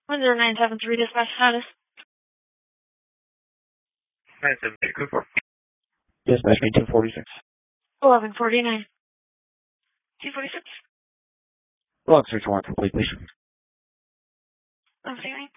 10973 dispatch status. 973 Cooper. Dispatch me 246. 1149. 246. Log search warrant complete, please. I'm sorry.